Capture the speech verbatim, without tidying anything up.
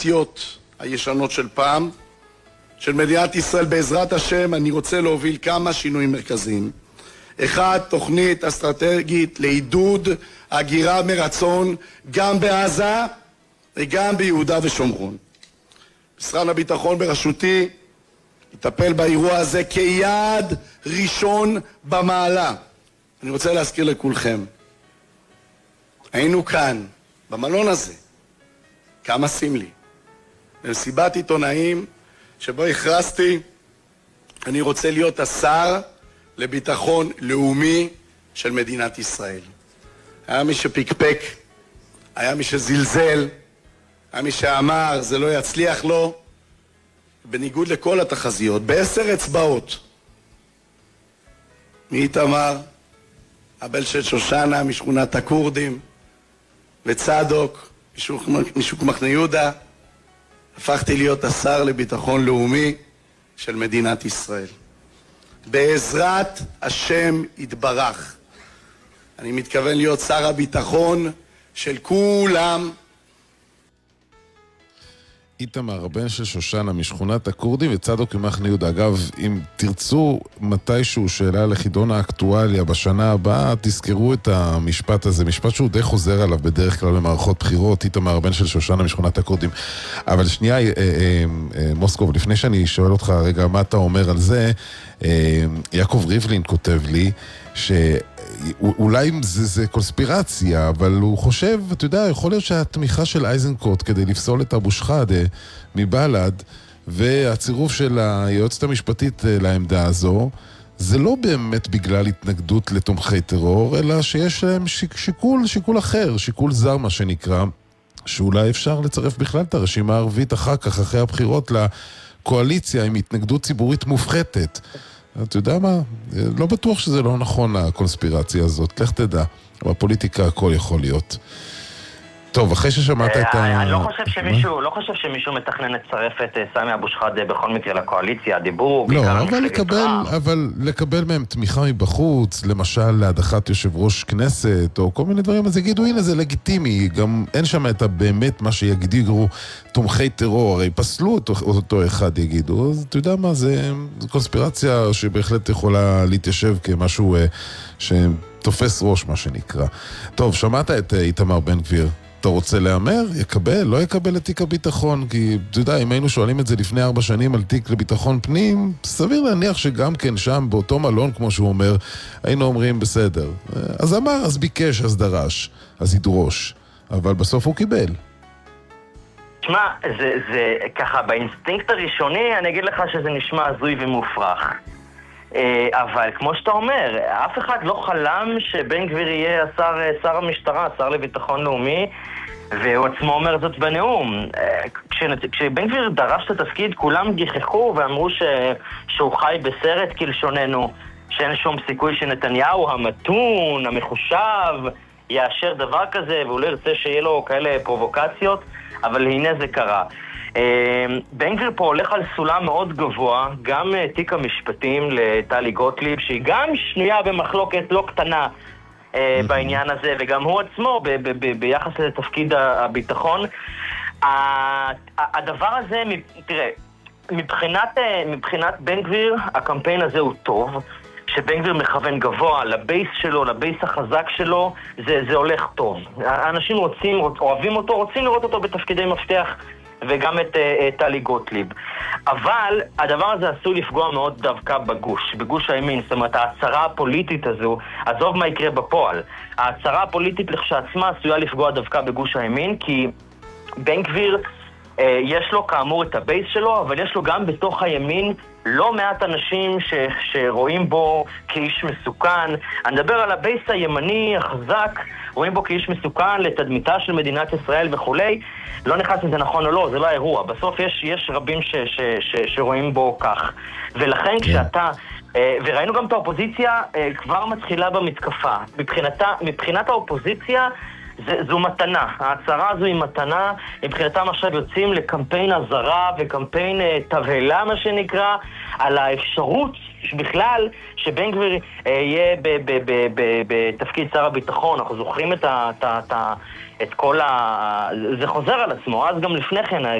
הקונספירציות הישנות של פעם, של מדינת ישראל. בעזרת השם אני רוצה להוביל כמה שינויים מרכזיים. אחד, תוכנית אסטרטגית לעידוד הגירה מרצון גם בעזה וגם ביהודה ושומרון. משרד הביטחון בראשותי יטפל באירוע הזה כיעד ראשון במעלה. אני רוצה להזכיר לכולכם, היינו כאן, במלון הזה, כמה סמלי, במסיבת עיתונאים שבו הכרזתי, אני רוצה להיות השר לביטחון לאומי של מדינת ישראל. היה מי שפקפק, היה מי שזלזל, היה מי שאמר זה לא יצליח לו, בניגוד לכל התחזיות, בעשר אצבעות. מאיתמר, הבן של שושנה משכונת הכורדים, וצדוק משוק, משוק מחנה יהודה, הפכתי להיות השר לביטחון לאומי של מדינת ישראל. בעזרת השם יתברך. אני מתכוון להיות שר הביטחון של כולם. איתמר, הבן של שושנה משכונת הכורדים וצדוק ממחנה יהודה. אגב, אם תרצו מתישהו שאלה לחידון האקטואליה בשנה הבאה, תזכרו את המשפט הזה, משפט שהוא די חוזר עליו בדרך כלל במערכות בחירות, איתמר, הבן של שושנה משכונת הכורדים. אבל שנייה, אה, אה, אה, מוסקוב, לפני שאני שואל אותך רגע מה אתה אומר על זה, אה, יעקב ריבלין כותב לי ש... אולי זה, זה קונספירציה, אבל הוא חושב, אתה יודע, יכול להיות שהתמיכה של אייזנקוט כדי לפסול את אבו שחאדה מבל"ד והצירוף של היועצת המשפטית לעמדה הזו, זה לא באמת בגלל התנגדות לתומכי טרור, אלא שיש להם שיקול, שיקול אחר, שיקול זר מה שנקרא, שאולי אפשר לצרף בכלל את הרשימה הערבית אחר כך, אחרי הבחירות לקואליציה עם התנגדות ציבורית מופחתת. אתה יודע מה? לא בטוח שזה לא נכון הקונספירציה הזאת, לך תדע. בפוליטיקה הכל יכול להיות. טוב, אחרי ששמעת את ה... אני לא חושב שמישהו, לא חושב שמישהו מתכנן לצרף את סמי אבו שחאדה בכל מקרה לקואליציה, דיבור... לא, אבל לקבל, אבל לקבל מהם תמיכה מבחוץ, למשל להדחת יושב ראש כנסת, או כל מיני דברים, אז יגידו, הנה זה לגיטימי, גם אין שם את באמת מה שיגידו תומכי טרור, הרי פסלו אותו, אותו אחד יגידו, אז אתה יודע מה, זה, זה קונספירציה שבהחלט יכולה להתיישב כמשהו שתופס ראש, מה שנקרא. טוב, שמעת את איתמר בן גביר? אתה רוצה לאמר? יקבל? לא יקבל את תיק הביטחון? כי, אתה יודע, אם היינו שואלים את זה לפני ארבע שנים על תיק לביטחון פנים, סביר להניח שגם כן שם, באותו מלון, כמו שהוא אומר, היינו אומרים בסדר. אז אמר, אז ביקש, אז דרש, אז ידרוש. אבל בסוף הוא קיבל. תשמע, זה, זה ככה, באינסטינקט הראשוני, אני אגיד לך שזה נשמע הזוי ומופרך. אבל כמו שאתה אומר, אף אחד לא חלם שבן גביר יהיה השר, שר המשטרה, שר לביטחון לאומי, והוא עצמו אומר זאת בנאום. כשבן גביר דרש את התפקיד, כולם גיחכו ואמרו ש... שהוא חי בסרט כלשוננו, שאין שום סיכוי שנתניהו המתון, המחושב, יאשר דבר כזה, והוא לא ירצה שיהיה לו כאלה פרובוקציות, אבל הנה זה קרה. בן גביר פה הולך על סולם מאוד גבוה, גם תיק המשפטים לטלי גוטליב, שהיא גם שנויה במחלוקת לא קטנה בעניין הזה, וגם הוא עצמו ב- ב- ב- ביחס לתפקיד הביטחון. הדבר הזה, תראה, מבחינת, מבחינת בן גביר, הקמפיין הזה הוא טוב, שבן גביר מכוון גבוה לבייס שלו, לבייס החזק שלו, זה, זה הולך טוב. האנשים רוצים, אוהבים אותו, רוצים לראות אותו בתפקידי מפתח, וגם את טלי גוטליב. אבל הדבר הזה עשוי לפגוע מאוד דווקא בגוש, בגוש הימין. זאת אומרת, ההצהרה הפוליטית הזו, עזוב מה יקרה בפועל, ההצהרה הפוליטית לכשעצמה עשויה לפגוע דווקא בגוש הימין, כי בן גביר אה, יש לו כאמור את הבייס שלו, אבל יש לו גם בתוך הימין לא מעט אנשים ש, שרואים בו כאיש מסוכן. אני מדבר על הבייס הימני החזק, רואים בו כאיש מסוכן לתדמיתה של מדינת ישראל וכולי. לא נכנס אם זה נכון או לא, זה לא האירוע. בסוף יש, יש רבים ש, ש, ש, שרואים בו כך. ולכן כשאתה, וראינו גם את האופוזיציה כבר מתחילה במתקפה. מבחינתה, מבחינת האופוזיציה זה, זו מתנה. ההצהרה הזו היא מתנה. מבחינתם עכשיו יוצאים לקמפיין הזרה וקמפיין תבהלה מה שנקרא, על האפשרות בכלל שבן גביר יהיה בתפקיד שר הביטחון. אנחנו זוכרים את ה... את כל ה... זה חוזר על עצמו, אז גם לפני כן